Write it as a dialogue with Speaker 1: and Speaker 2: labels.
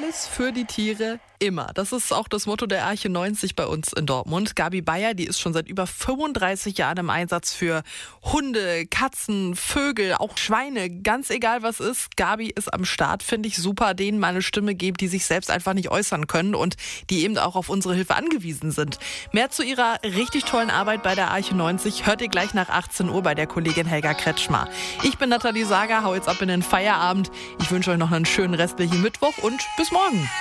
Speaker 1: Alles für die Tiere immer. Das ist auch das Motto der Arche 90 bei uns in Dortmund. Gabi Beyer, die ist schon seit über 35 Jahren im Einsatz für Hunde, Katzen, Vögel, auch Schweine, ganz egal was ist. Gabi ist am Start, finde ich super, denen mal eine Stimme gibt, die sich selbst einfach nicht äußern können und die eben auch auf unsere Hilfe angewiesen sind. Mehr zu ihrer richtig tollen Arbeit bei der Arche 90 hört ihr gleich nach 18 Uhr bei der Kollegin Helga Kretschmer. Ich bin Nathalie Sager, hau jetzt ab in den Feierabend. Ich wünsche euch noch einen schönen restlichen Mittwoch und bis morgen.